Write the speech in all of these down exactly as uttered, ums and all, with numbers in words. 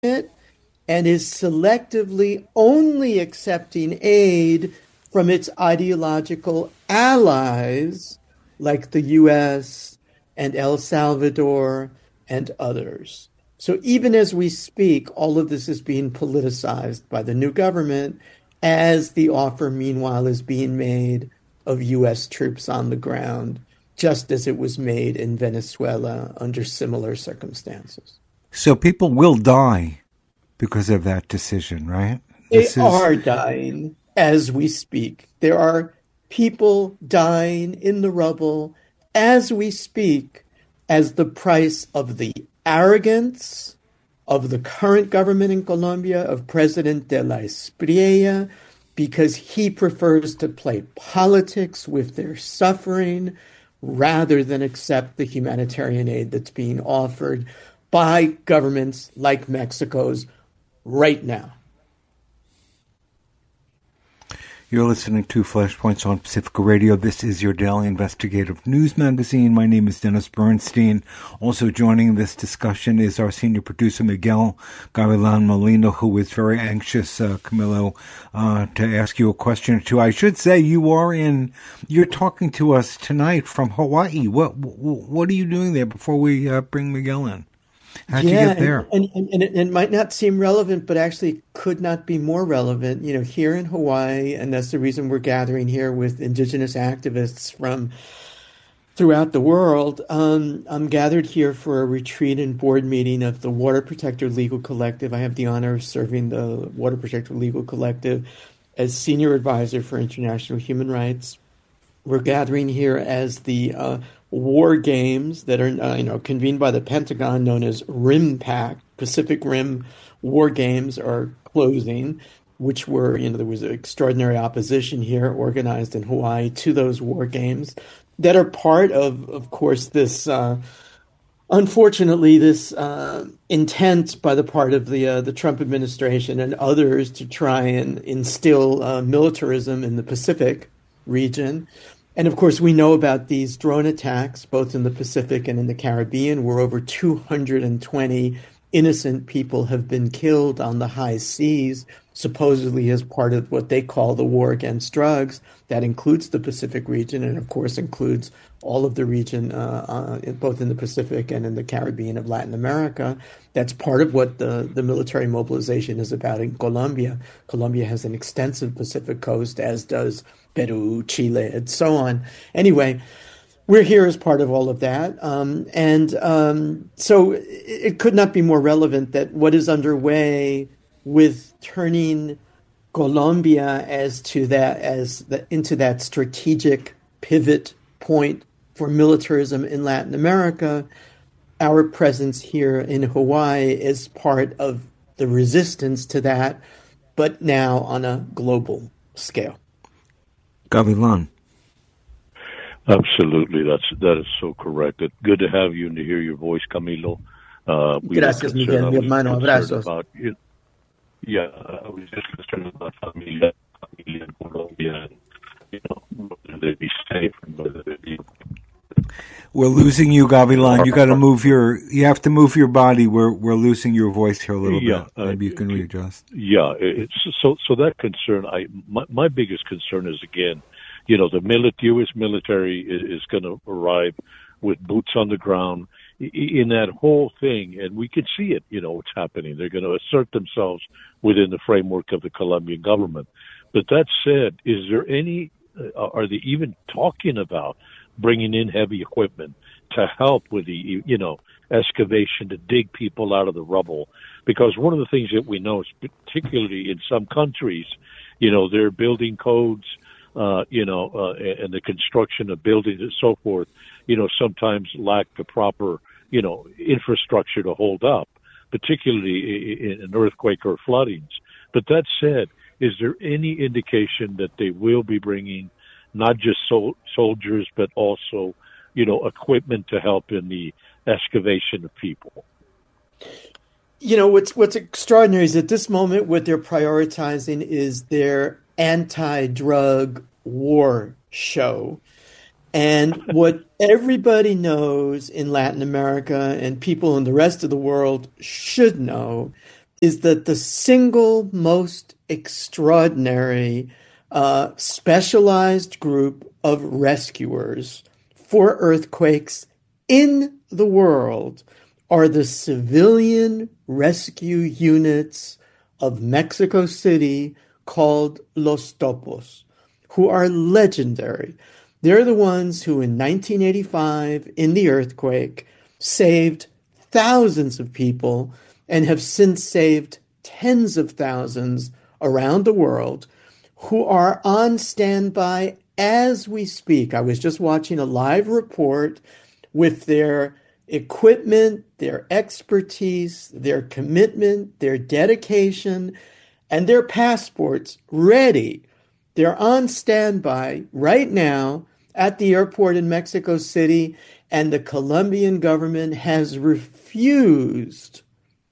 it and is selectively only accepting aid from its ideological allies like the U S and El Salvador and others. So even as we speak, all of this is being politicized by the new government as the offer, meanwhile, is being made of U S troops on the ground, just as it was made in Venezuela under similar circumstances. So people will die because of that decision, right? They This is are dying as we speak. There are people dying in the rubble as we speak as the price of the arrogance of the current government in Colombia, of President de la Espriella, because he prefers to play politics with their suffering rather than accept the humanitarian aid that's being offered by governments like Mexico's right now. You're listening to Flashpoints on Pacifica Radio. This is your daily investigative news magazine. My name is Dennis Bernstein. Also joining this discussion is our senior producer, Miguel Gavilan Molina, who is very anxious, uh, Camilo, uh, to ask you a question or two. I should say you are in, you're talking to us tonight from Hawaii. What, what are you doing there before we uh, bring Miguel in? How'd yeah, you get there? And, and, and it, it might not seem relevant, but actually could not be more relevant. You know, here in Hawaii, and that's the reason we're gathering here with indigenous activists from throughout the world. Um, I'm gathered here for a retreat and board meeting of the Water Protector Legal Collective. I have the honor of serving the Water Protector Legal Collective as senior advisor for international human rights. We're gathering here as the uh, war games that are, uh, you know, convened by the Pentagon, known as RIMPAC, Pacific Rim War Games, are closing, which were, you know, there was extraordinary opposition here organized in Hawaii to those war games that are part of, of course, this, uh, unfortunately, this uh, intent by the part of the uh, the Trump administration and others to try and instill uh, militarism in the Pacific region. And of course, we know about these drone attacks, both in the Pacific and in the Caribbean, where over two hundred twenty innocent people have been killed on the high seas, supposedly as part of what they call the war against drugs. That includes the Pacific region and, of course, includes all of the region, uh, uh, both in the Pacific and in the Caribbean of Latin America. That's part of what the, the military mobilization is about in Colombia. Colombia has an extensive Pacific coast, as does Peru, Chile, and so on. Anyway, we're here as part of all of that. Um, and um, so it, it could not be more relevant that what is underway with turning Colombia as to that as the, into that strategic pivot point for militarism in Latin America. Our presence here in Hawaii is part of the resistance to that, but now on a global scale. Gavilan. Absolutely, that's that is so correct. It's good to have you and to hear your voice, Camilo. Uh, we Gracias, Miguel, mi hermano. Abrazos. About, you, yeah, I was just concerned about familia, familia in Colombia, and, you know, whether they be safe and whether they be. We're losing you, Gavilan. You got to move your. You have to move your body. We're we're losing your voice here a little yeah, bit. Maybe uh, you can readjust. Yeah, it's so so that concern. I my, my biggest concern is, again, you know, the mili- U S military is, is going to arrive with boots on the ground in that whole thing, and we can see it. You know, what's happening. They're going to assert themselves within the framework of the Colombian government. But that said, is there any? Uh, are they even talking about bringing in heavy equipment to help with the, you know, excavation to dig people out of the rubble? Because one of the things that we know is, particularly in some countries, you know, their building codes, uh, you know, uh, and the construction of buildings and so forth, you know, sometimes lack the proper, you know, infrastructure to hold up, particularly in an earthquake or floodings. But that said, is there any indication that they will be bringing not just sol- soldiers, but also, you know, equipment to help in the excavation of people? You know, what's what's extraordinary is at this moment, what they're prioritizing is their anti-drug war show. And what everybody knows in Latin America and people in the rest of the world should know is that the single most extraordinary uh, specialized group of rescuers for earthquakes in the world are the civilian rescue units of Mexico City called Los Topos, who are legendary. They're the ones who in nineteen eighty-five, in the earthquake, saved thousands of people and have since saved tens of thousands around the world, who are on standby as we speak. I was just watching a live report with their equipment, their expertise, their commitment, their dedication, and their passports ready. They're on standby right now at the airport in Mexico City, and the Colombian government has refused,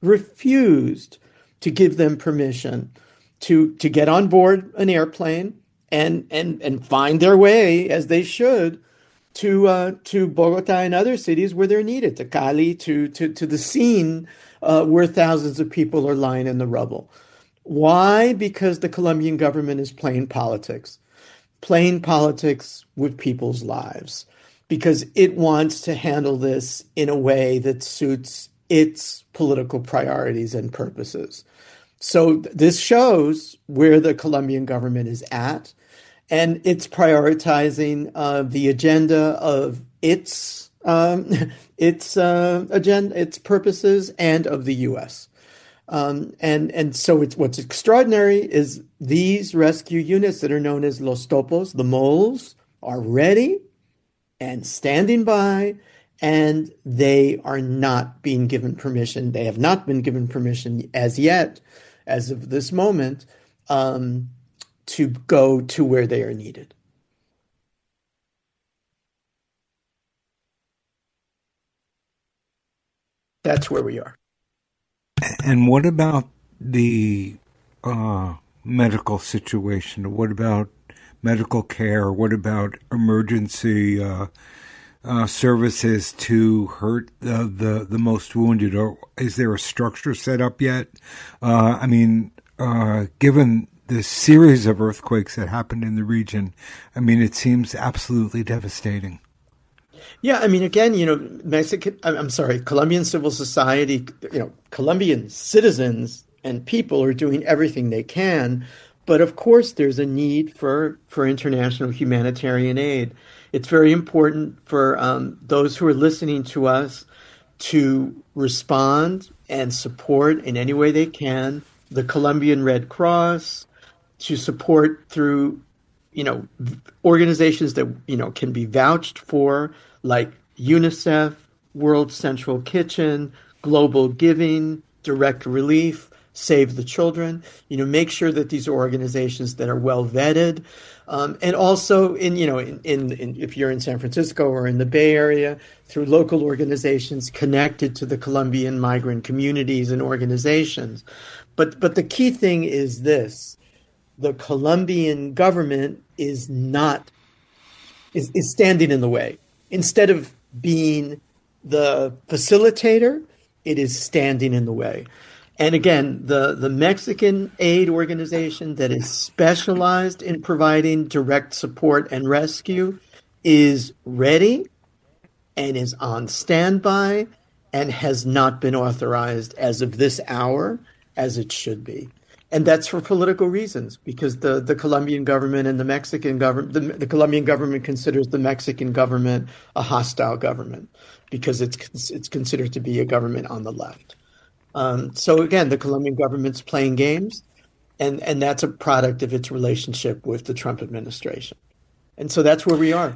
refused to give them permission to, to get on board an airplane and, and, and find their way, as they should, to uh, to Bogota and other cities where they're needed, to Cali, to to to the scene uh, where thousands of people are lying in the rubble. Why? Because the Colombian government is playing politics, playing politics with people's lives, because it wants to handle this in a way that suits its political priorities and purposes. So this shows where the Colombian government is at. And it's prioritizing uh, the agenda of its um, its uh, agenda, its purposes, and of the U S. Um, and and so it's what's extraordinary is these rescue units that are known as Los Topos, the moles, are ready and standing by, and they are not being given permission. They have not been given permission as yet, as of this moment. Um, to go to where they are needed. That's where we are. And what about the uh, medical situation? What about medical care? What about emergency uh, uh, services to hurt the, the, the most wounded? Or is there a structure set up yet? Uh, I mean, uh, given the series of earthquakes that happened in the region, I mean, it seems absolutely devastating. Yeah, I mean, again, you know, Mexican, I'm sorry, Colombian civil society, you know, Colombian citizens and people are doing everything they can. But of course, there's a need for, for international humanitarian aid. It's very important for um, those who are listening to us to respond and support in any way they can the Colombian Red Cross, to support through, you know, organizations that, you know, can be vouched for, like UNICEF, World Central Kitchen, Global Giving, Direct Relief, Save the Children. You know, make sure that these are organizations that are well vetted. Um, and also in, you know, in, in, in if you're in San Francisco or in the Bay Area, through local organizations connected to the Colombian migrant communities and organizations. But but the key thing is this. The Colombian government is not, is, is standing in the way. Instead of being the facilitator, it is standing in the way. And again, the, the Mexican aid organization that is specialized in providing direct support and rescue is ready and is on standby and has not been authorized as of this hour as it should be. And that's for political reasons, because the, the Colombian government and the Mexican government, the, the Colombian government considers the Mexican government a hostile government because it's it's considered to be a government on the left. Um, so again, the Colombian government's playing games, and, and that's a product of its relationship with the Trump administration. And so that's where we are.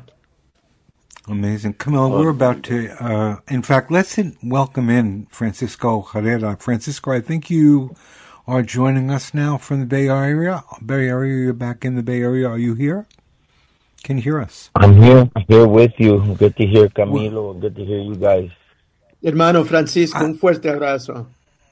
Amazing. Camila, we're about to, uh, in fact, let's in, welcome in Francisco Herrera. Francisco, I think you are joining us now from the Bay Area. Bay Area, you're back in the Bay Area. Are you here? Can you hear us? I'm here, here with you. Good to hear Camilo. Well, good to hear you guys. Hermano Francisco, I, un fuerte abrazo.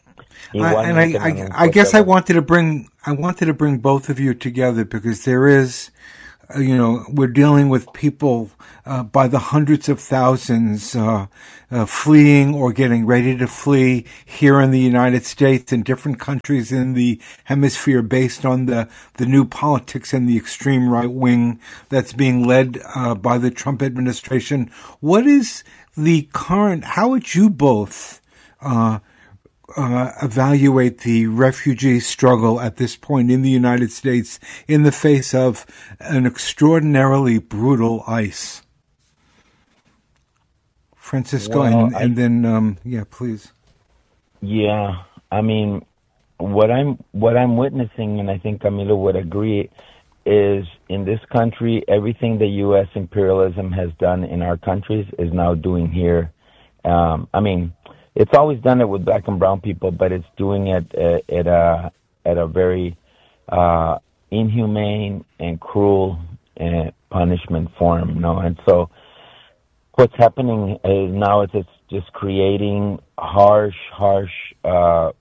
I, and I, I, I guess I wanted to bring, I wanted to bring both of you together because there is you know, we're dealing with people uh, by the hundreds of thousands uh, uh, fleeing or getting ready to flee here in the United States and different countries in the hemisphere based on the, the new politics and the extreme right wing that's being led uh, by the Trump administration. What is the current, how would you both uh, uh, evaluate the refugee struggle at this point in the United States in the face of an extraordinarily brutal ICE? Francisco, Well, and, I- and then, um, yeah, please. Yeah, I mean, what I'm what I'm witnessing, and I think Camilo would agree, is in this country, everything the U S imperialism has done in our countries is now doing here. Um, I mean, it's always done it with black and brown people, but it's doing it at, at a at a very uh, inhumane and cruel uh, punishment form. No, and so what's happening is now it's, it's just creating harsh, harsh uh,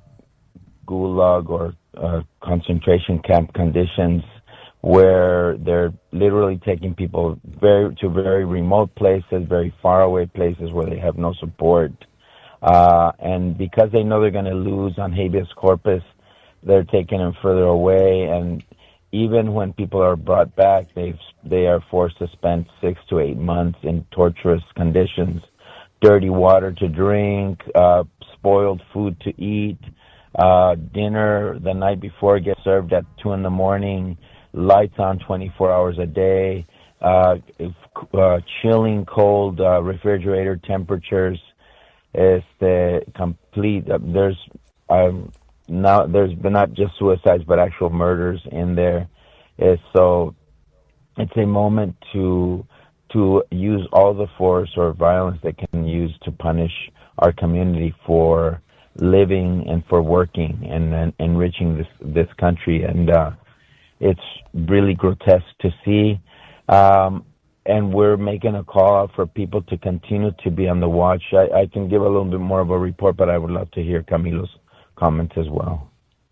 gulag or uh, concentration camp conditions where they're literally taking people very to very remote places, very far away places where they have no support. Uh, and because they know they're going to lose on habeas corpus, they're taking them further away. And even when people are brought back, they they are forced to spend six to eight months in torturous conditions, dirty water to drink, uh, spoiled food to eat, uh, dinner the night before gets served at two in the morning, lights on twenty-four hours a day, uh, uh, chilling cold uh, refrigerator temperatures. It's the complete. Uh, there's um, now there's been not just suicides but actual murders in there. It's so it's a moment to to use all the force or violence they can use to punish our community for living and for working and, and enriching this this country, and uh, it's really grotesque to see. Um, And we're making a call out for people to continue to be on the watch. I, I can give a little bit more of a report, but I would love to hear Camilo's comments as well.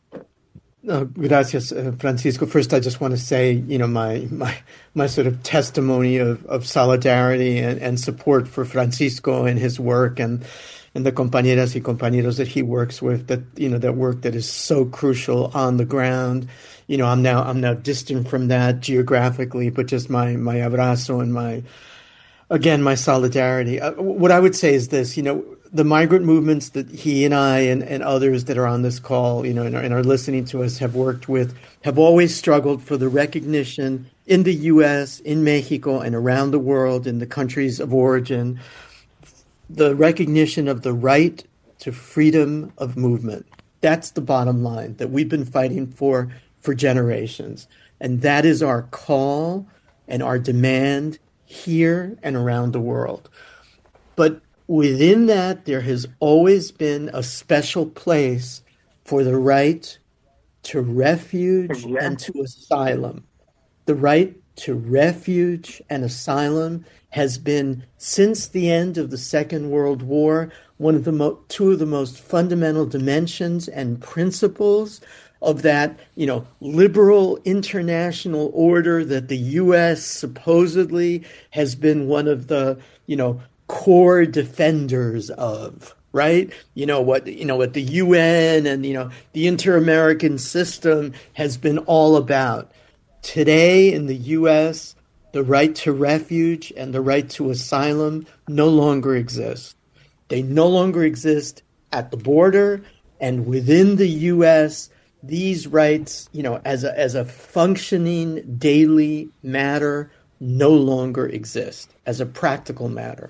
Uh, gracias, uh, Francisco. First, I just want to say, you know, my my my sort of testimony of, of solidarity and, and support for Francisco and his work, and and the compañeras y compañeros that he works with. That you know, that work that is so crucial on the ground. You know, I'm now I'm now distant from that geographically, but just my my abrazo and my again my solidarity. Uh, what I would say is this: you know, the migrant movements that he and I and, and others that are on this call, you know, and are, and are listening to us have worked with, have always struggled for the recognition in the U S, in Mexico, and around the world in the countries of origin, the recognition of the right to freedom of movement. That's the bottom line that we've been fighting for for generations. And that is our call and our demand here and around the world. But within that, there has always been a special place for the right to refuge and to asylum. The right to refuge and asylum has been, since the end of the Second World War, one of the mo- two of the most fundamental dimensions and principles of that, you know, liberal international order that the U S supposedly has been one of the, you know, core defenders of, right? You know, what, you know, what the U N and, you know, the inter-American system has been all about. Today in the U S, the right to refuge and the right to asylum no longer exist. They no longer exist at the border, and within the U S, these rights, you know, as a, as a functioning daily matter, no longer exist as a practical matter.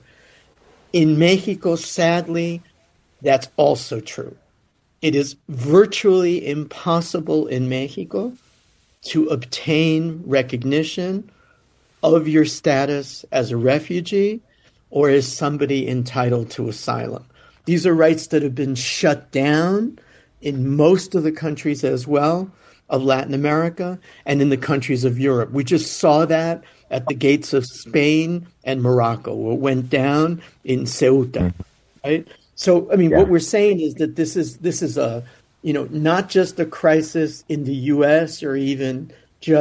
In Mexico, sadly, that's also true. It is virtually impossible in Mexico to obtain recognition of your status as a refugee or as somebody entitled to asylum. These are rights that have been shut down in most of the countries as well of Latin America and in the countries of Europe. We just saw that at the gates of Spain and Morocco. It went down in Ceuta, right? So, I mean, yeah. What we're saying is that this is this is a, you know, not just a crisis in the U S or even just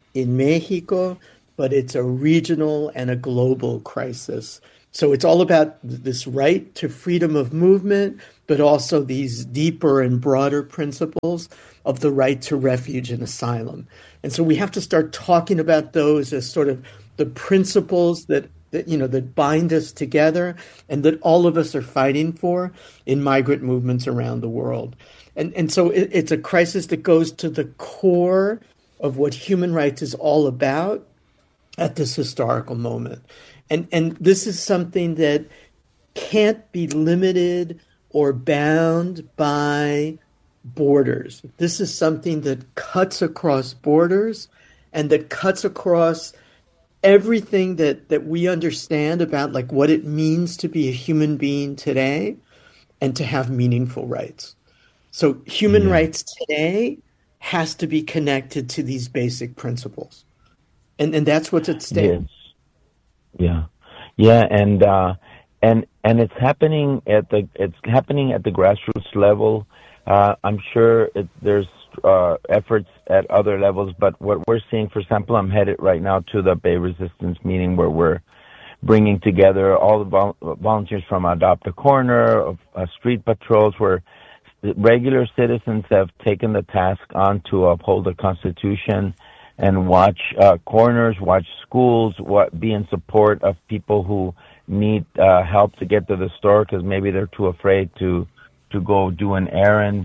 in Mexico, but it's a regional and a global crisis. So it's all about this right to freedom of movement, but also these deeper and broader principles of the right to refuge and asylum. And so we have to start talking about those as sort of the principles that, that you know that bind us together and that all of us are fighting for in migrant movements around the world. And and so it, it's a crisis that goes to the core of what human rights is all about at this historical moment. And and this is something that can't be limited or bound by borders. This is something that cuts across borders and that cuts across everything that, that we understand about like what it means to be a human being today and to have meaningful rights. So human yeah. rights today has to be connected to these basic principles. And and that's what's at stake. Yes. Yeah. Yeah, and uh, and and it's happening at the it's happening at the grassroots level. Uh, I'm sure it, there's uh, efforts at other levels, but what we're seeing, for example, I'm headed right now to the Bay Resistance meeting where we're bringing together all the vol- volunteers from Adopt a Corner, of uh, street patrols, where regular citizens have taken the task on to uphold the Constitution and watch uh, corners, watch schools, what, be in support of people who need uh, help to get to the store because maybe they're too afraid to to go do an errand.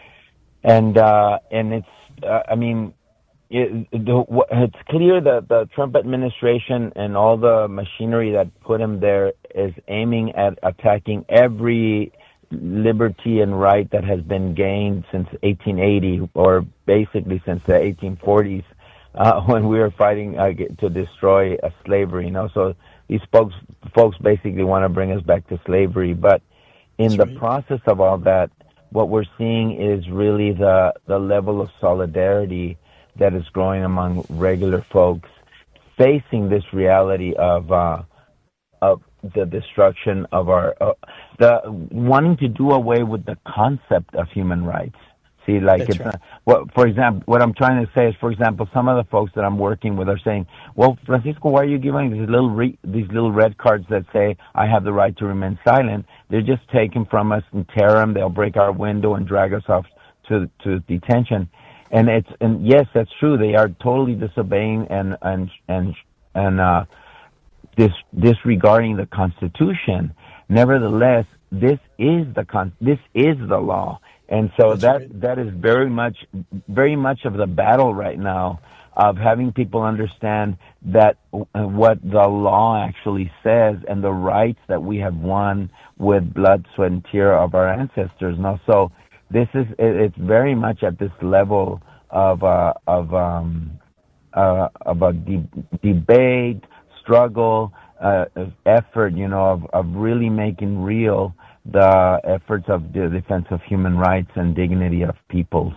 And uh, and it's, uh, I mean, it, the, it's clear that the Trump administration and all the machinery that put him there is aiming at attacking every liberty and right that has been gained since eighteen eighty, or basically since the eighteen forties, uh, when we were fighting uh, to destroy uh, slavery. You know, so these folks folks basically want to bring us back to slavery. But in That's the right. process of all that, what we're seeing is really the the level of solidarity that is growing among regular folks facing this reality of uh, of the destruction of our, uh, the wanting to do away with the concept of human rights. See, like, That's it's right. not, well, for example, what I'm trying to say is, for example, some of the folks that I'm working with are saying, well, Francisco, why are you giving these little re- these little red cards that say I have the right to remain silent? They're just taken from us and tear them. They'll break our window and drag us off to to detention. And it's and yes, that's true. They are totally disobeying and and and and uh, dis, disregarding the Constitution. Nevertheless, this is the con- this is the law. And so That's that right. that is very much very much of the battle right now of having people understand that what the law actually says and the rights that we have won with blood, sweat, and tear of our ancestors. Now, so this is it's very much at this level of uh, of um, uh, of a de- debate, struggle, uh, effort, you know, of, of really making real the efforts of the defense of human rights and dignity of peoples.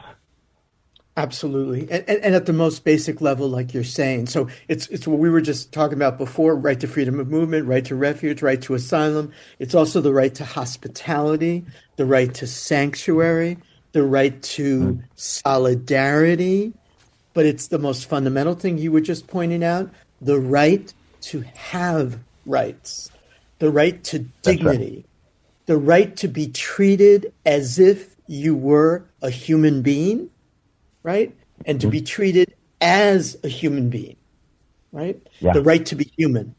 Absolutely. And, and, and at the most basic level, like you're saying. So it's it's what we were just talking about before, right to freedom of movement, right to refuge, right to asylum. It's also the right to hospitality, the right to sanctuary, the right to mm. solidarity. But it's the most fundamental thing you were just pointing out, the right to have rights, the right to dignity. Right. The right to be treated as if you were a human being, right? And to mm-hmm. be treated as a human being, right? Yeah. The right to be human.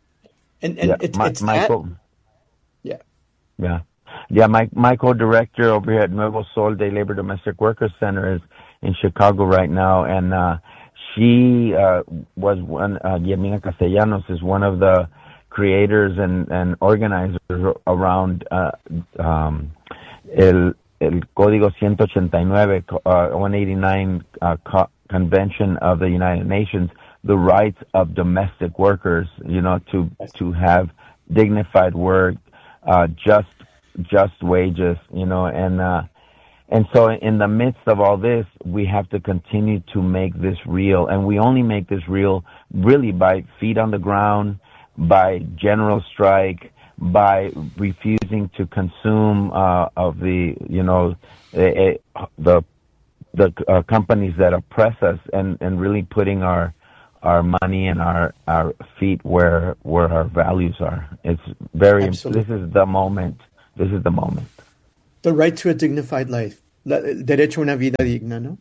And and yeah. it's, my, it's my that. Co- yeah. Yeah. Yeah, my, my co-director over here at Nuevo Sol de Labor Domestic Workers Center is in Chicago right now, and uh, she uh, was one, uh, Yamina Castellanos is one of the creators and, and organizers around uh, um, el, el Código one eighty-nine, uh, one eighty-nine uh, co- Convention of the United Nations, the rights of domestic workers, you know, to to have dignified work, uh, just just wages, you know, and uh, and so in the midst of all this, we have to continue to make this real, and we only make this real really by feet on the ground, by general strike, by refusing to consume uh, of the, you know, uh, the the uh, companies that oppress us, and, and really putting our our money and our, our feet where where our values are. It's very. Absolutely. This is the moment. This is the moment. The right to a dignified life. La- Derecho a una vida digna, no?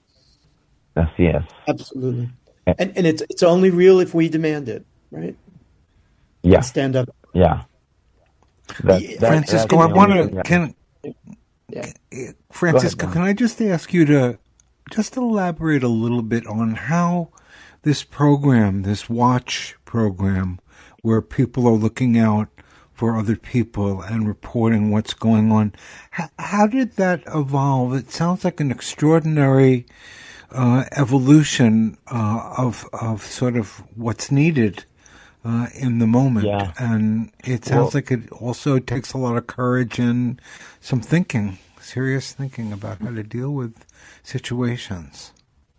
Así es. Absolutely. And and it's it's only real if we demand it, right? Yeah. Stand up. Yeah. That, Yeah, that, Francisco, I that's the want only- to yeah. can Yeah. Francisco, Don. can I just ask you to just elaborate a little bit on how this program, this watch program, where people are looking out for other people and reporting what's going on, how, how did that evolve? It sounds like an extraordinary uh, evolution uh, of of sort of what's needed uh, in the moment, Yeah. and it sounds Well- like it also takes a lot of courage and some thinking, serious thinking about how to deal with situations.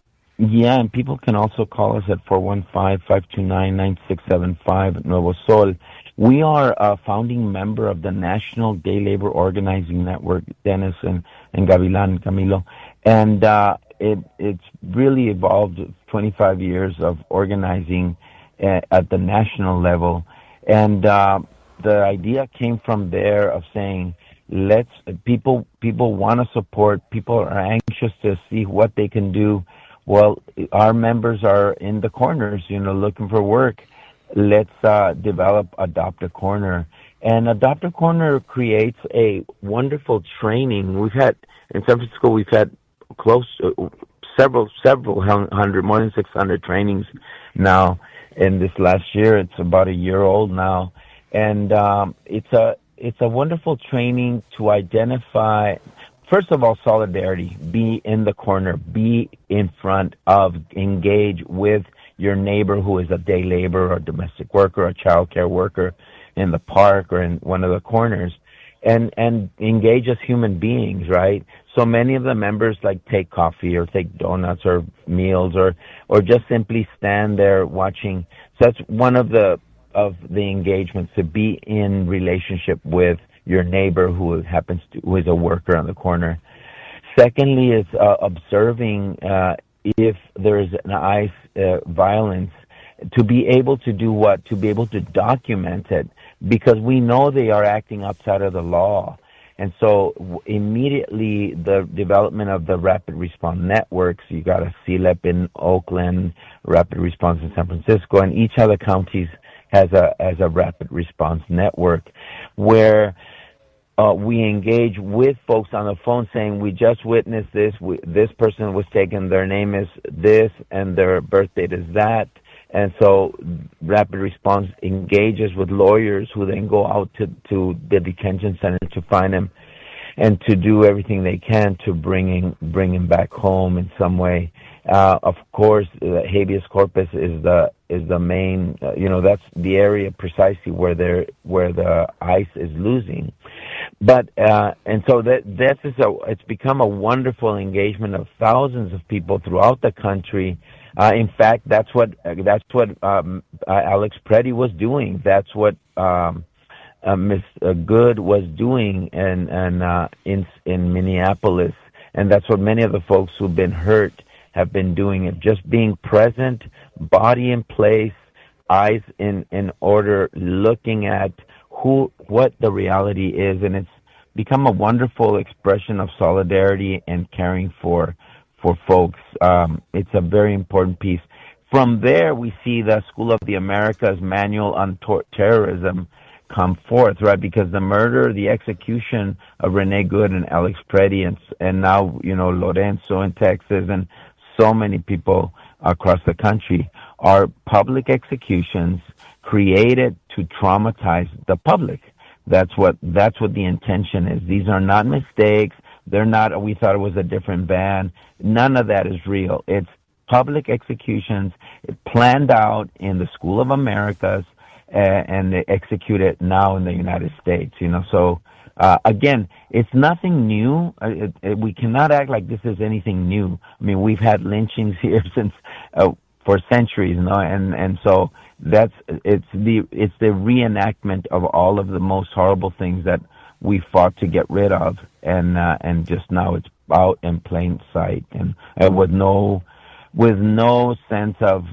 Yeah, and people can also call us at four one five, five two nine, nine six seven five, Nuevo Sol. We are a founding member of the National Day Labor Organizing Network, Dennis and, and Gavilan, Camilo. And uh, it it's really evolved twenty-five years of organizing uh, at the national level. And uh, the idea came from there of saying, let's people people want to support, people are anxious to see what they can do. Well, our members are in the corners, you know, looking for work. Let's uh, develop Adopt a Corner. And Adopt a Corner creates a wonderful training. We've had, in San Francisco, we've had close to several, several hundred, more than six hundred trainings now in this last year. It's about a year old now. And um, it's a it's a wonderful training to identify, first of all, solidarity. Be in the corner. Be in front of, engage with your neighbor who is a day laborer or domestic worker or child care worker in the park or in one of the corners, and and engage as human beings, right? So many of the members like take coffee or take donuts or meals or or just simply stand there watching. So that's one of the of the engagements, to be in relationship with your neighbor who happens to who is a worker on the corner. Secondly is uh, observing uh, if there is an ICE uh, violence, to be able to do what? To be able to document it, because we know they are acting outside of the law. And so w- immediately the development of the rapid response networks, you got a C L E P in Oakland, rapid response in San Francisco, and each of the counties has a has a rapid response network where Uh, we engage with folks on the phone saying, we just witnessed this, we, this person was taken, their name is this, and their birth date is that. And so rapid response engages with lawyers who then go out to, to the detention center to find him and to do everything they can to bring him, bring him back home in some way. Uh, of course, uh, habeas corpus is the is the main, uh, you know, that's the area precisely where they're where the ICE is losing. But uh, and so that that is a it's become a wonderful engagement of thousands of people throughout the country. Uh, in fact, that's what uh, that's what um, uh, Alex Preddy was doing. That's what um, uh, Miss Good was doing, and and uh, in in Minneapolis, and that's what many of the folks who've been hurt have been doing. It just being present, body in place, eyes in in order, looking at who what the reality is, and it's become a wonderful expression of solidarity and caring for for folks. Um, it's a very important piece. From there, we see the School of the Americas Manual on Tor- Terrorism come forth, right? Because the murder, the execution of Renee Good and Alex Preddy, and and now you know Lorenzo in Texas, and so many people across the country are public executions created to traumatize the public. That's what that's what the intention is. These are not mistakes. They're not, we thought it was a different band. None of that is real. It's public executions planned out in the School of Americas, uh, and they execute it now in the United States. You know, so uh, again, it's nothing new. Uh, it, it, we cannot act like this is anything new. I mean, we've had lynchings here since uh, for centuries, you know, and and so that's it's the it's the reenactment of all of the most horrible things that we fought to get rid of, and uh, and just now it's out in plain sight, and, and with no with no sense of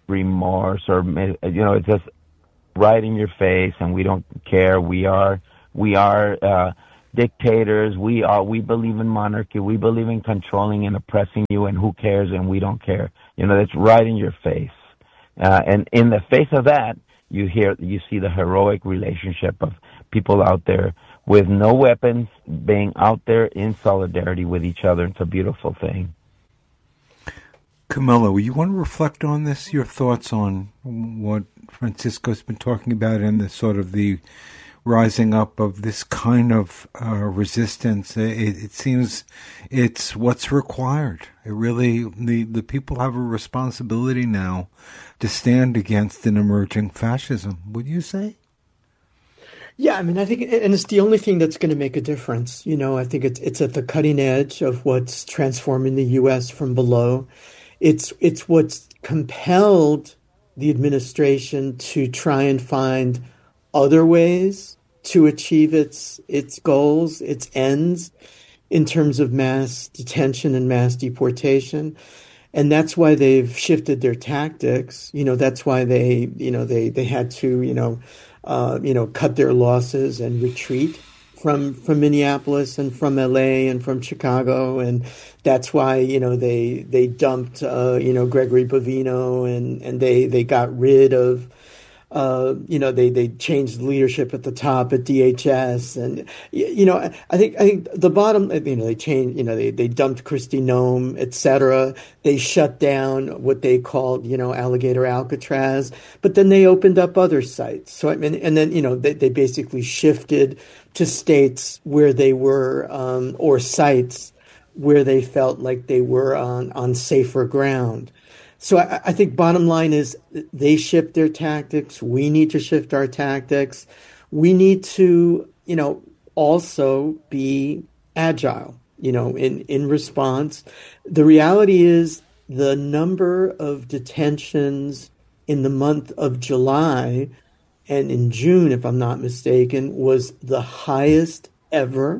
remorse or, you know, it's just right in your face, and we don't care. We are, we are, uh, dictators. We are, we believe in monarchy. We believe in controlling and oppressing you, and who cares, and we don't care. You know, that's right in your face. Uh, and in the face of that, you hear, you see the heroic relationship of people out there with no weapons being out there in solidarity with each other. It's a beautiful thing. Camilo, you want to reflect on this, your thoughts on what Francisco's been talking about and the sort of the rising up of this kind of uh, resistance? It, it seems it's what's required. It really, the, the people have a responsibility now to stand against an emerging fascism, would you say? Yeah, I mean, I think, and it's the only thing that's going to make a difference. You know, I think it's it's at the cutting edge of what's transforming the U S from below. It's it's what's compelled the administration to try and find other ways to achieve its its goals, its ends, in terms of mass detention and mass deportation. And that's why they've shifted their tactics. You know, that's why they, you know, they, they had to, you know, uh, you know, cut their losses and retreat from from Minneapolis and from L A and from Chicago. And that's why, you know, they they dumped, uh, you know, Gregory Bovino, and, and they, they got rid of, uh, you know, they, they changed leadership at the top at D H S. And, you know, I think, I think the bottom, you know, they changed, you know, they, they dumped Kristi Noem, et cetera. They shut down what they called, you know, Alligator Alcatraz, but then they opened up other sites. So, I mean, and then, you know, they, they basically shifted to states where they were, um, or sites where they felt like they were on, on safer ground. So I, I think bottom line is they shift their tactics. We need to shift our tactics. We need to, you know, also be agile, you know, in, in response. The reality is the number of detentions in the month of July and in June, if I'm not mistaken, was the highest ever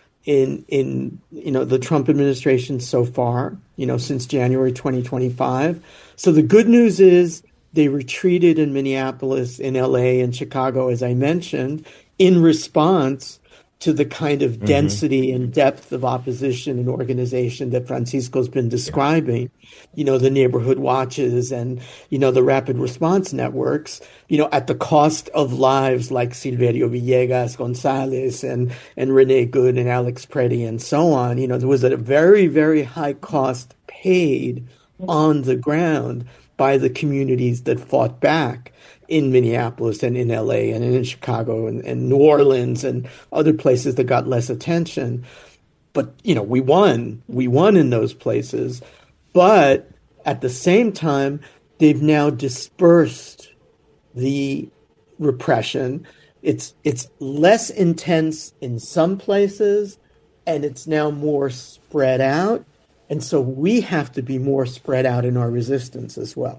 in, in, you know, the Trump administration so far, you know, since January twenty twenty-five. So the good news is they retreated in Minneapolis, in L A, and Chicago, as I mentioned, in response to the kind of mm-hmm. density and depth of opposition and organization that Francisco's been describing. You know, the neighborhood watches and, you know, the rapid response networks, you know, at the cost of lives like Silverio Villegas Gonzalez and, and Renee Good and Alex Preddy and so on. You know, there was a very, very high cost paid on the ground by the communities that fought back in Minneapolis and in L A and in Chicago and, and New Orleans and other places that got less attention. But, you know, we won. We won in those places. But at the same time, they've now dispersed the repression. It's it's less intense in some places, and it's now more spread out. And so we have to be more spread out in our resistance as well.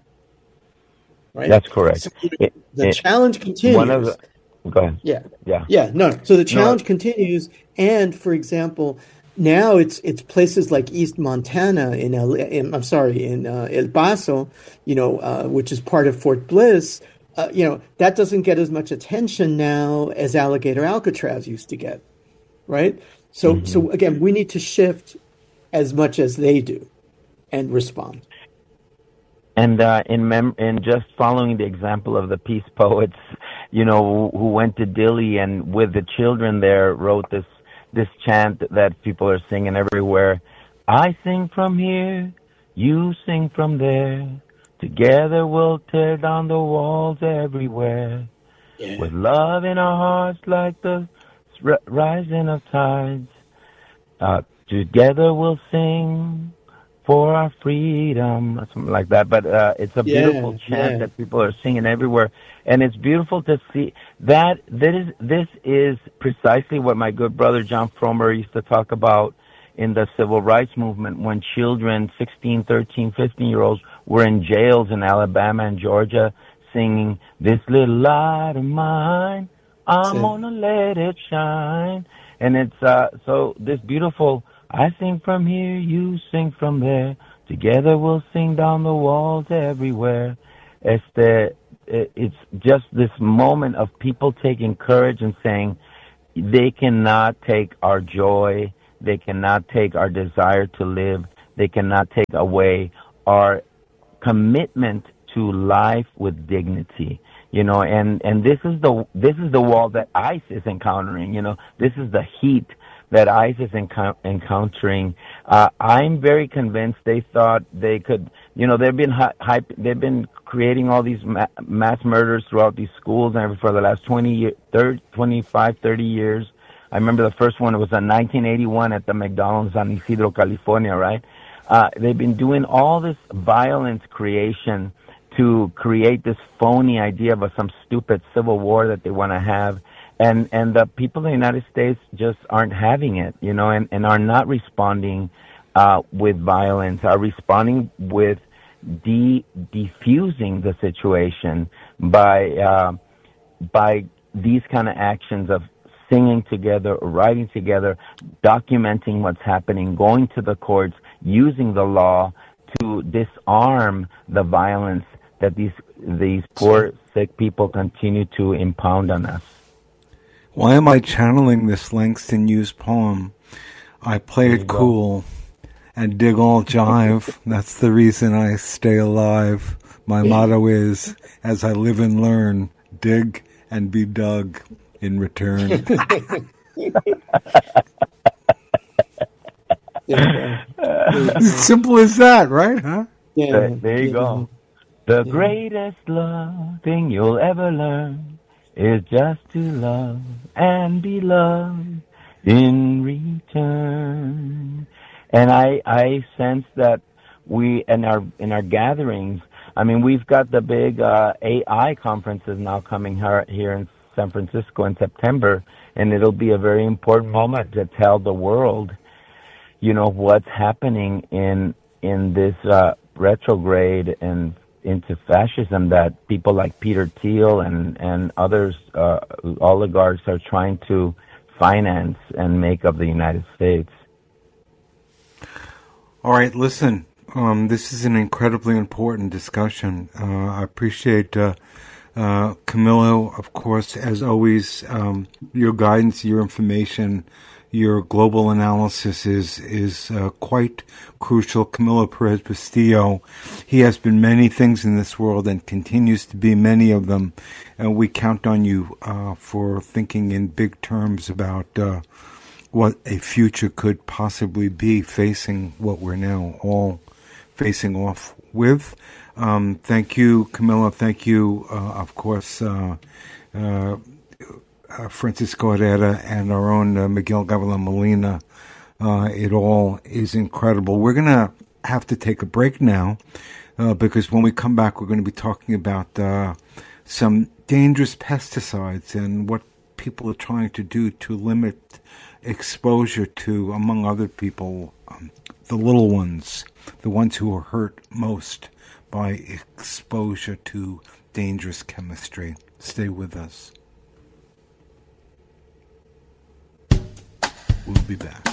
Right? That's correct. So the it, challenge continues. One of the, go ahead. Yeah. Yeah. Yeah. No. So the challenge no. continues. And for example, now it's it's places like East Montana in El, in, I'm sorry, in uh, El Paso, you know, uh, which is part of Fort Bliss. Uh, you know, that doesn't get as much attention now as Alligator Alcatraz used to get. Right. So mm-hmm. so again, we need to shift as much as they do and respond. And uh, in mem- in just following the example of the peace poets, you know, who, who went to Dili and with the children there wrote this this chant that people are singing everywhere. I sing from here, you sing from there. Together we'll tear down the walls everywhere. Yeah. With love in our hearts like the r- rising of tides. Uh, together we'll sing for our freedom, something like that. But uh, it's a beautiful yeah, chant yeah. that people are singing everywhere. And it's beautiful to see that this is, this is precisely what my good brother John Fromer used to talk about in the civil rights movement when children, sixteen, thirteen, fifteen-year-olds, were in jails in Alabama and Georgia singing, "This little light of mine, I'm gonna let it shine." And it's uh, so this beautiful, I sing from here, you sing from there. Together we'll sing down the walls everywhere. este, it's just this moment of people taking courage and saying they cannot take our joy, they cannot take our desire to live, they cannot take away our commitment to life with dignity. You know, and, and this is the this is the wall that ICE is encountering. You know, this is the heat that ICE is encou- encountering. Uh, I'm very convinced they thought they could. You know, they've been hype, they've been creating all these ma- mass murders throughout these schools and everything for the last twenty years, thirty, twenty-five, thirty years. I remember the first one was in nineteen eighty-one at the McDonald's San Isidro, California. Right? Uh, they've been doing all this violence creation to create this phony idea of a, some stupid civil war that they want to have. And, and the people in the United States just aren't having it, you know, and, and are not responding, uh, with violence, are responding with de- defusing the situation by, uh, by these kind of actions of singing together, writing together, documenting what's happening, going to the courts, using the law to disarm the violence that these these poor, sick people continue to impound on us. Why am I channeling this Langston Hughes poem? I play it cool and dig all jive. That's the reason I stay alive. My motto is, as I live and learn, dig and be dug in return. Simple as that, right? Huh? Yeah. There, there you yeah. go. The yeah. greatest love thing you'll ever learn is just to love and be loved in return. And I, I sense that we, in our, in our gatherings, I mean, we've got the big uh, A I conferences now coming here, here in San Francisco in September, and it'll be a very important moment to tell the world, you know, what's happening in in this uh, retrograde and into fascism that people like Peter Thiel and, and others, uh, oligarchs, are trying to finance and make of the United States. All right, listen, um, this is an incredibly important discussion. Uh, I appreciate uh, uh, Camilo, of course, as always, um, your guidance, your information, your global analysis is is uh, quite crucial. Camilo Perez Bustillo, he has been many things in this world and continues to be many of them. And we count on you uh, for thinking in big terms about uh, what a future could possibly be, facing what we're now all facing off with. Um, thank you, Camilo. Thank you, uh, of course, uh, uh, Uh, Francisco Herrera and our own uh, Miguel Gavilan Molina. Uh, it all is incredible. We're going to have to take a break now uh, because when we come back, we're going to be talking about uh, some dangerous pesticides and what people are trying to do to limit exposure to, among other people, um, the little ones, the ones who are hurt most by exposure to dangerous chemistry. Stay with us. We'll be back.